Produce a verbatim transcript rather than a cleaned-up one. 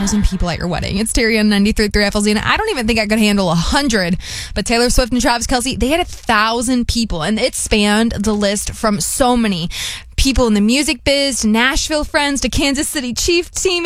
thousand people at your wedding. It's Terry on ninety-three point three F L Z, and I don't even think I could handle one hundred. But Taylor Swift and Travis Kelce, they had one thousand people, and it spanned the list from so many people in the music biz to Nashville friends to Kansas City Chiefs team